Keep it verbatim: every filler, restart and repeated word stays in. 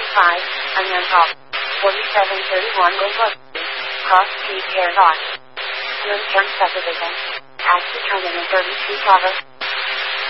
five, Onion Hop. forty-seven thirty-one Goldbrook. Cross Street Air Lot. Bloomtown Subdivision. Tax determinant thirty-two Bravo.